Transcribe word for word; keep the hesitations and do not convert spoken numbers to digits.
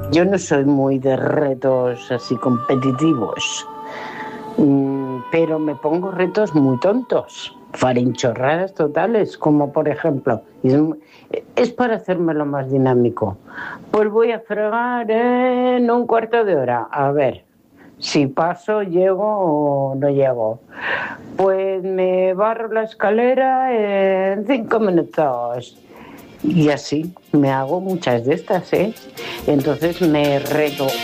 Yo no soy muy de retos así competitivos, mm, pero me pongo retos muy tontos, farinchorradas totales, como por ejemplo, es, es para hacérmelo más dinámico. Pues voy a fregar en un cuarto de hora, a ver si paso, llego o no llego. Pues me barro la escalera en cinco minutos. Y así me hago muchas de estas, ¿eh? Entonces me reto